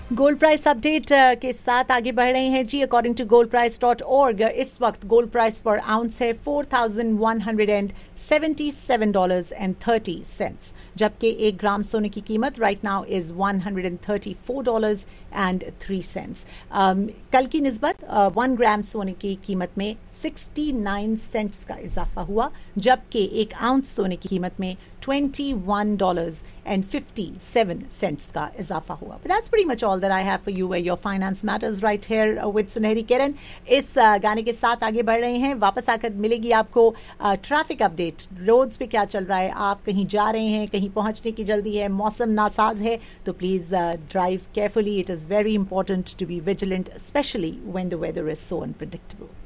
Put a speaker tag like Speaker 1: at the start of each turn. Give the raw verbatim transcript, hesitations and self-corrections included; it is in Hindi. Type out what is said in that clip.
Speaker 1: गोल्ड प्राइस अपडेट के साथ आगे बढ़ रहे हैं जी। According to gold price dot org इस वक्त गोल्ड प्राइस पर आउंस है four thousand one hundred and seventy seven dollars and thirty cents, जबकि एक ग्राम सोने की कीमत right now is one hundred and thirty four dollars and three cents. कल की निस्बत वन ग्राम सोने की कीमत में सिक्सटी नाइन सेंट्स का इजाफा हुआ, जबकि एक आउंस सोने की कीमत में twenty one dollars and fifty seven cents का इजाफा हुआ। But that's pretty much all that I have for you where your finance matters right here uh, with सुनहरी किरण। इस uh, गाने के साथ आगे बढ़ रहे हैं। वापस आकर मिलेगी आपको ट्रैफिक uh, अपडेट, रोड्स पे क्या चल रहा है, आप कहीं जा रहे हैं, कहीं पहुंचने की जल्दी है, मौसम नासाज है तो please drive carefully. It is very important to be vigilant, specially when the weather is so unpredictable.